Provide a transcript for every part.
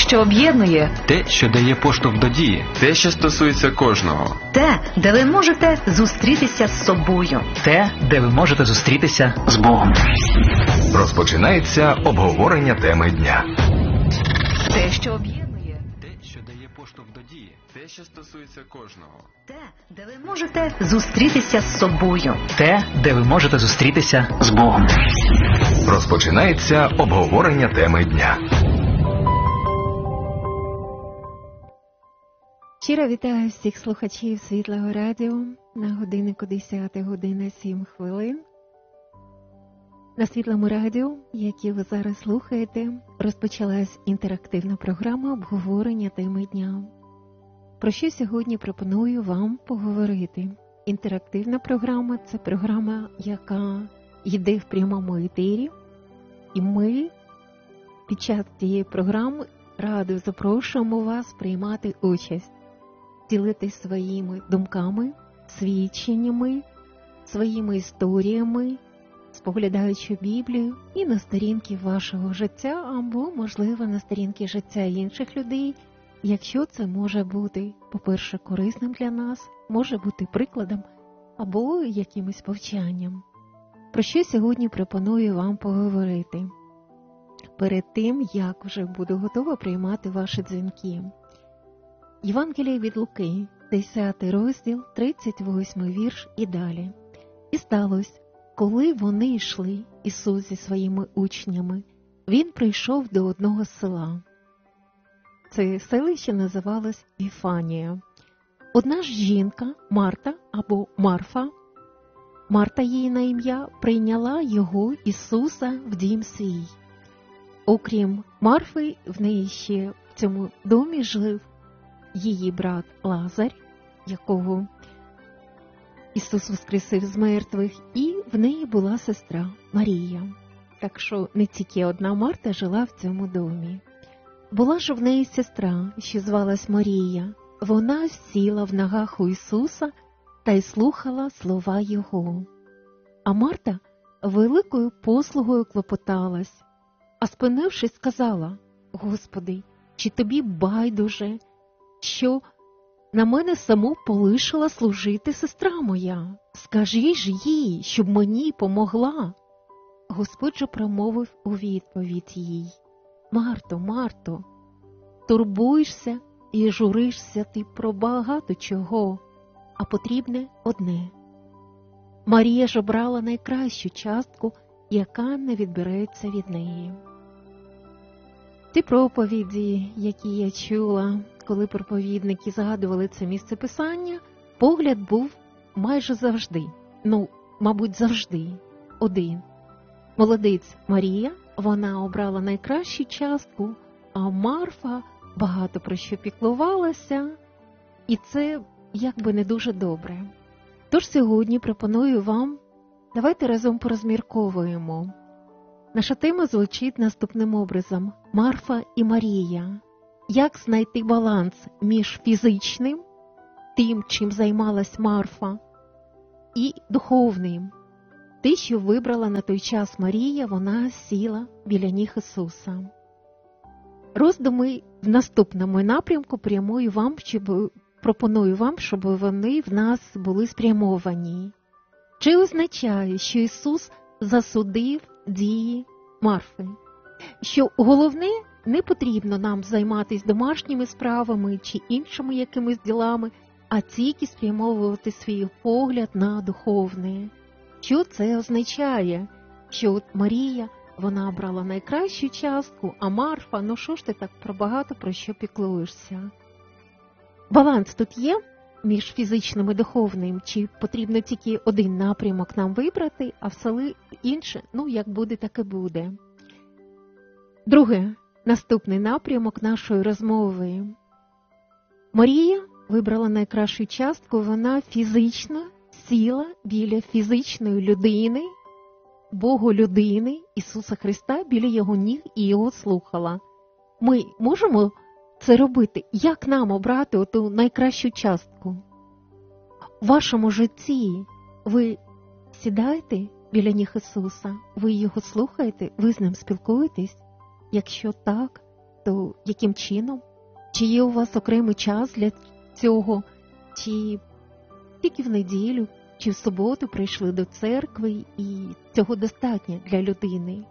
що об'єднує. Те, що дає поштовх до дії. Те, що стосується кожного. Те, де ви можете зустрітися з собою. Те, де ви можете зустрітися з Богом. Розпочинається обговорення теми дня. Те, що об'єднує. Те, що дає поштовх до дії. Те, що стосується кожного. Те, де ви можете зустрітися з собою. Те, де ви можете зустрітися з Богом. Розпочинається обговорення теми дня. Щиро вітаю всіх слухачів Світлого радіо. На годиннику 10 година 7 хвилин. На Світлому радіо, яке ви зараз слухаєте, розпочалась інтерактивна програма обговорення теми дня. Про що сьогодні пропоную вам поговорити? Інтерактивна програма – це програма, яка йде в прямому етері. І ми під час цієї програми радо запрошуємо вас приймати участь, ділитись своїми думками, свідченнями, своїми історіями, споглядаючи Біблію і на сторінки вашого життя, або, можливо, на сторінки життя інших людей, якщо це може бути, по-перше, корисним для нас, може бути прикладом або якимось повчанням. Про що сьогодні пропоную вам поговорити? Перед тим, як вже буду готова приймати ваші дзвінки. Євангеліє від Луки, 10 розділ, 38 вірш і далі. І сталося, коли вони йшли, Ісус зі своїми учнями, Він прийшов до одного села. Це селище називалось Віфанія. Одна ж жінка, Марта або Марфа, Марта її на ім'я, прийняла його, Ісуса, в дім свій. Окрім Марфи, в неї ще в цьому домі жив її брат Лазар, якого Ісус воскресив з мертвих, і в неї була сестра Марія. Так що не тільки одна Марта жила в цьому домі. Була ж в неї сестра, що звалась Марія. Вона сіла в ногах у Ісуса та й слухала слова Його. А Марта великою послугою клопоталась, а спинившись, сказала: «Господи, чи тобі байдуже, що на мене саму полишила служити сестра моя? Скажи ж їй, щоб мені помогла». Господь же промовив у відповідь їй: «Марто, Марто, турбуєшся і журишся ти про багато чого, а потрібне одне. Марія ж обрала найкращу частку, яка не відбереться від неї». Ті проповіді, які я чула, коли проповідники згадували це місце Писання, погляд був майже завжди, мабуть, завжди один. Молодець Марія, вона обрала найкращу частку, а Марфа багато про що піклувалася, і це якби не дуже добре. Тож сьогодні пропоную вам, давайте разом порозмірковуємо. Наша тема звучить наступним образом: Марфа і Марія. Як знайти баланс між фізичним, тим, чим займалась Марфа, і духовним? Те, що вибрала на той час Марія, вона сіла біля ніг Ісуса. Роздуми в наступному напрямку пропоную вам, щоб вони в нас були спрямовані. Чи означає, що Ісус засудив дії Марфи? Що головне, не потрібно нам займатися домашніми справами чи іншими якимись ділами, а тільки спрямовувати свій погляд на духовне. Що це означає? Що от Марія, вона обрала найкращу частку, а Марфа, що ж ти так багато про що піклуєшся? Баланс тут є між фізичним і духовним, чи потрібно тільки один напрямок нам вибрати, а все інше, як буде, так і буде. Друге, наступний напрямок нашої розмови. Марія вибрала найкращу частку, вона фізично сіла біля фізичної людини, Бога-людини, Ісуса Христа, біля Його ніг і Його слухала. Ми можемо це робити? Як нам обрати оту найкращу частку? В вашому житті ви сідаєте біля ніг Ісуса, ви Його слухаєте, ви з Ним спілкуєтесь? Якщо так, то яким чином? Чи є у вас окремий час для цього? Чи тільки в неділю, чи в суботу прийшли до церкви і цього достатньо для людини?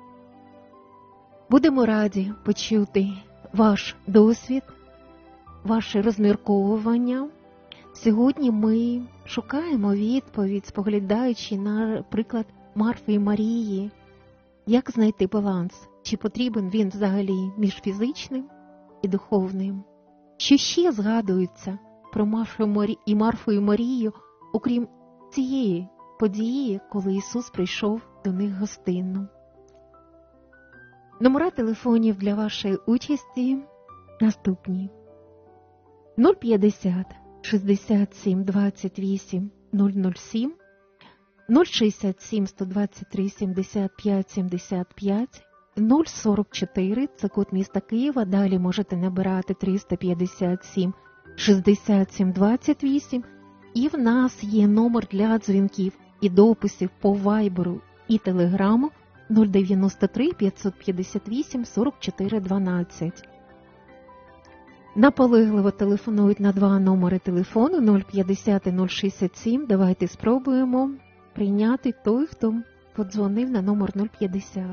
Будемо раді почути ваш досвід, ваше розмірковування. Сьогодні ми шукаємо відповідь, споглядаючи на приклад Марфи і Марії. Як знайти баланс? Чи потрібен він взагалі між фізичним і духовним? Що ще згадується про Марфу і Марію, окрім цієї події, коли Ісус прийшов до них гостинно? Номера телефонів для вашої участі наступні. 050 67 28 007, 067 123 75 75, 044, це код міста Києва, далі можете набирати 357 67 28, і в нас є номер для дзвінків і дописів по Вайберу і Телеграму 093 558 44 12. Наполегливо телефонують на два номери телефону 050 067. Давайте спробуємо прийняти той, хто подзвонив на номер 050.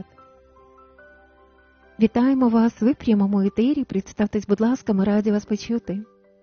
Вітаємо вас, ви в прямому етері. Представтесь, будь ласка, ми раді вас почути.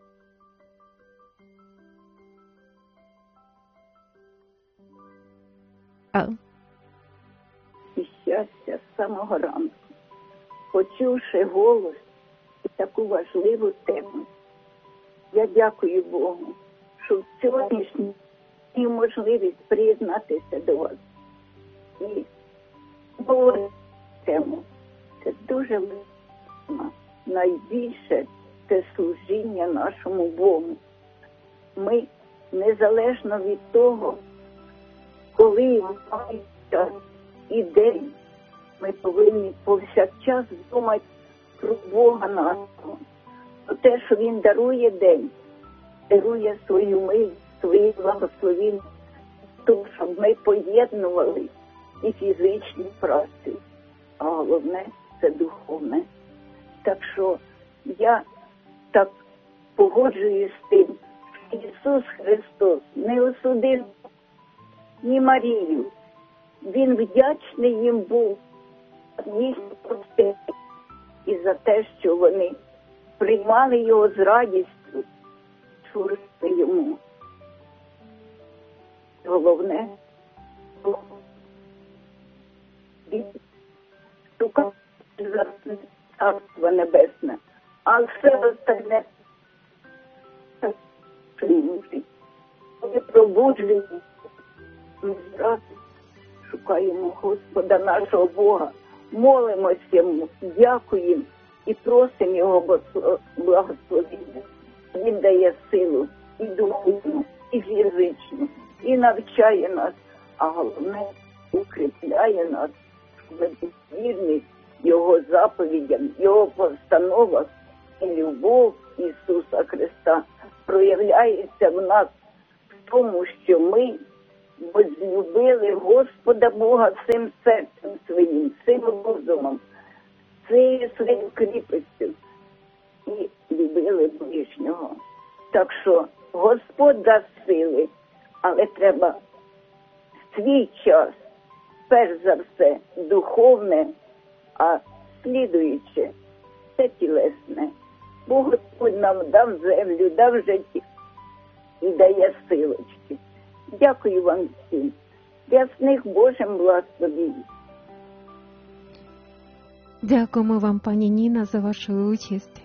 І щастя з самого ранку, почувши голос і таку важливу тему. Я дякую Богу, що в сьогоднішній день можливість приєднатися до вас і говорити тему. Це дуже важливо. Найбільше це служіння нашому Богу. Ми, незалежно від того, коли має час і день, ми повинні повсякчас думати про Бога нашого, про те, що Він дарує день, дарує свою милість, свої благословіння, тому щоб ми поєднували і фізичну працю, а головне – це духовне. Так що я так погоджуюсь з тим, що Ісус Христос не осудив ні Марію. Він вдячний їм був їхній прости і за те, що вони приймали його з радістю, служили йому. Головне, він шукав Царство Небесне, а все остальне служить. Ми пробуджені, ми зразу шукаємо Господа нашого Бога, молимося йому, дякуємо і просимо його благословення. Він дає силу і духовну, і фізичну, і навчає нас, а головне укріпляє нас, щоб ми були вірні його заповідям, його постановах, і любов Ісуса Христа проявляється в нас в тому, що ми возлюбили Господа Бога всім серцем своїм, всім розумом, цією своєю кріпостю і любили ближнього. Так що Господь дасть сили, але треба свій час, перш за все, духовне, а слідуюче – це тілесне. Бо Господь нам дав землю, дав життя і дає силочки. Дякую вам всім. Ясних Божим благословінь. Дякуємо вам, пані Ніна, за вашу участь.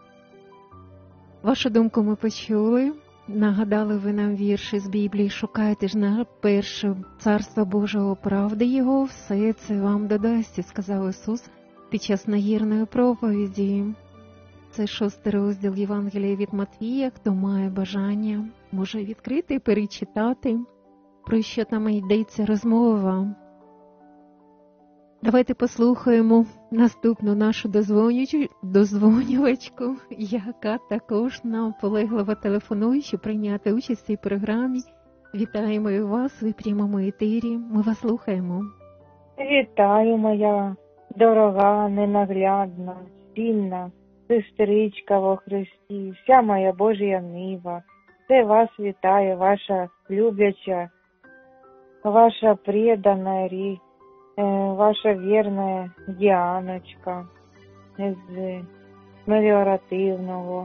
Вашу думку ми почули. Нагадали ви нам вірші з Біблії. Шукайте ж найперше Царства Божого, правди Його, все це вам додасть, сказав Ісус під час нагірної проповіді. Це 6 розділ Євангелія від Матвія. Хто має бажання, може відкрити і перечитати, про що там йдеться розмова. Давайте послухаємо наступну нашу дозвонювачку, яка також наполегливо телефонує, щоб прийняти участь в цій програмі. Вітаємо і вас, ви в прямому етері. Ми вас слухаємо. Вітаю, моя дорога, ненаглядна, Устінна, сестричка во Христі, вся моя Божія нива, це вас вітає, ваша любляча, ваша предана, ваша вірна Діаночка з меліоративного.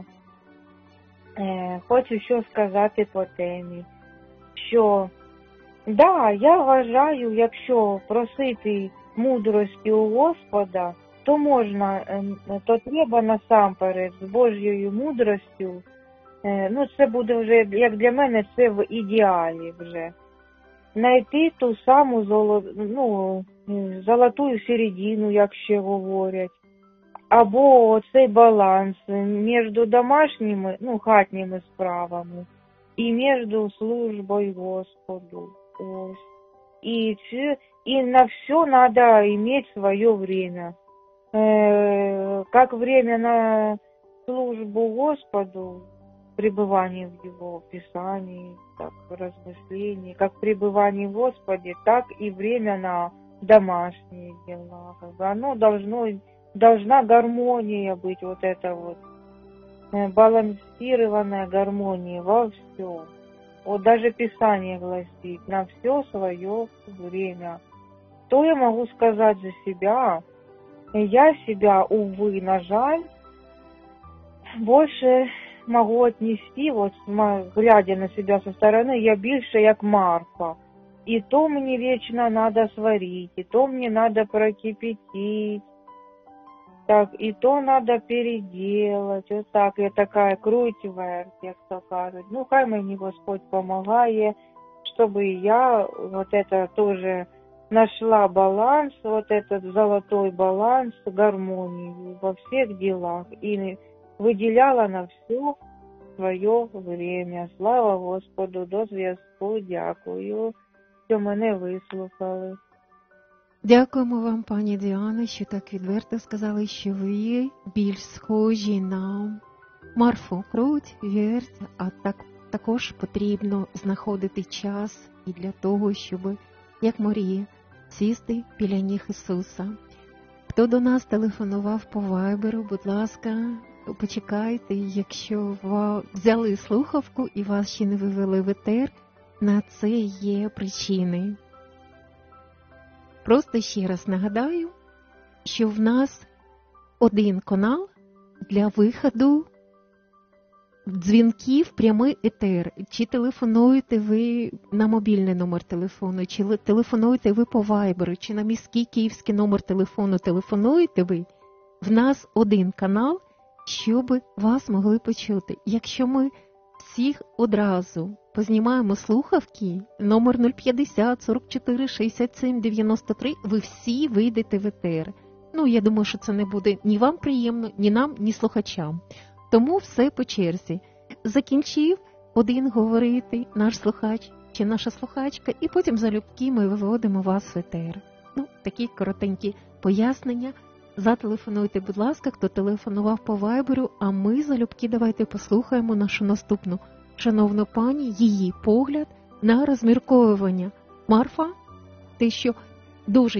Хочу що сказати по темі, що, да, я вважаю, якщо просити мудрості у Господа, то можна, то треба насамперед з Божою мудростю, ну це буде вже, як для мене, це в ідеалі вже, знайти ту саму золотую середину, як ще говорять, або оцей баланс між домашніми, хатніми справами і між службою Господу. Ось. И на все надо иметь свое время. Как время на службу Господу, пребывание в Его Писании, так размышлений, как пребывание в Господе, так и время на домашние дела. Оно должна гармония быть, вот эта вот балансированная гармония во всем. Вот даже Писание гласит, на все свое время. Что я могу сказать за себя? Я себя, увы, на жаль, больше могу отнести, вот глядя на себя со стороны, я більше як Марфа. И то мне вечно надо сварить, и то мне надо прокипятить, так, и то надо переделать. Вот так, я такая круть-верть, як то кажуть. Хай мені Господь помогає, чтобы я вот это тоже нашла баланс, вот этот золотой баланс, гармонию во всех делах и выделяла на все свое время. Слава Господу, до зв'язку, дякую, що мене вислухали. Дякуємо вам, пані Діано, що так відверто сказали, що ви більш схожі на Марфу Круть, верть, а також потрібно знаходити час і для того, щоб, як Марія, сісти біля ніг Ісуса. Хто до нас телефонував по вайберу, будь ласка, почекайте, якщо взяли слухавку і вас ще не вивели в етер, на це є причини. Просто ще раз нагадаю, що в нас один канал для виходу дзвінків прямий етер. Чи телефонуєте ви на мобільний номер телефону, чи телефонуєте ви по вайберу, чи на міський київський номер телефону телефонуєте ви, в нас один канал, щоб вас могли почути. Якщо ми всіх одразу познімаємо слухавки, номер 050 44 67 93, ви всі вийдете в етер. Я думаю, що це не буде ні вам приємно, ні нам, ні слухачам. Тому все по черзі. Закінчив один говорити наш слухач чи наша слухачка, і потім залюбки ми виводимо вас в етер. Такі коротенькі пояснення. Зателефонуйте, будь ласка, хто телефонував по вайберу, а ми залюбки давайте послухаємо нашу наступну шановну пані, її погляд на розмірковування. Марфа, те, що дуже